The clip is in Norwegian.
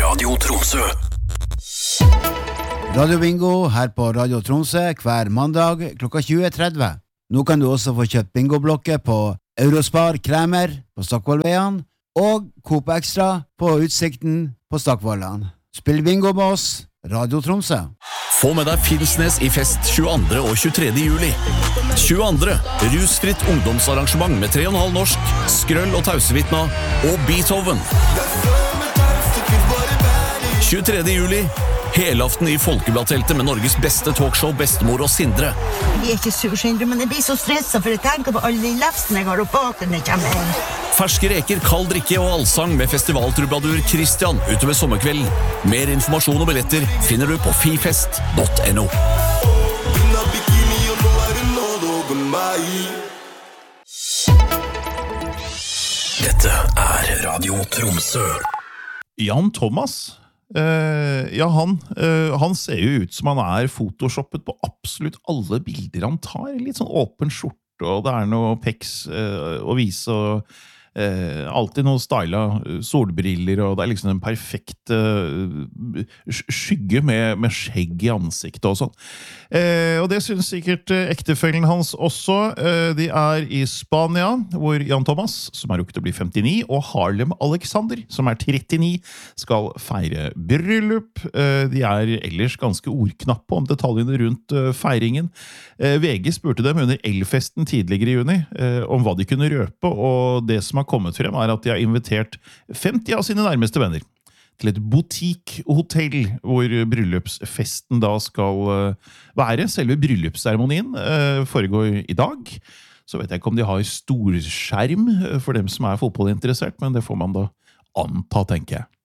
Radio Tromsø. Radio Bingo her på Radio Tromsø hver mandag klokka 20.30. Nå kan du også få kjøpt bingoblokker på Eurospar Kremer på Stockvollveien og Coop Extra på Utsikten på Stockvollan. Spill bingo med oss, Radio Tromsø. Få med deg Finnsnes i fest 22. og 23. juli. 22. Rusfritt ungdomsarrangement med 3,5 norsk, Skrøll og Tausevitna og Beethoven. 23. juli, helaften i Folkebladteltet med Norges beste talkshow Bestemor og Sindre. Jeg ikke sur, Sindre, men jeg blir så stresset for jeg tenker på alle de lefsene jeg har opp bak når jeg kommer hjem. Ferske reker, kald drikke og allsang med festivaltrubadur Christian utover sommerkvelden. Mer informasjon og billetter finner du på fifest.no. Dette er Radio Tromsø. Jan Thomas, han ser jo ut som han er photoshoppet på absolutt alle bilder han tar. Litt sånn åpen skjorte, og det er noe pecs å vise, og alltid noe stylet solbriller, og det er liksom en perfekt skygge med skjegg i ansiktet og sånn. Og det synes sikkert ektefellen hans også. De er i Spania, hvor Jan Thomas, som er rukket å bli 59, og Harlem Alexander, som er 39, skal feire bryllup. De er ellers ganske ordknappe om detaljene rundt feiringen. VG spurte dem under Elfesten tidligere i juni om hva de kunne røpe, og det som har kommet frem er at de har invitert 50 av sine nærmeste venner til et boutique-hotell hvor bryllupsfesten da skal være. Selve bryllupsseremonien foregår i dag. Så vet jeg ikke om de har storskjerm for dem som er fotballinteressert, men det får man da anta, tenker jeg.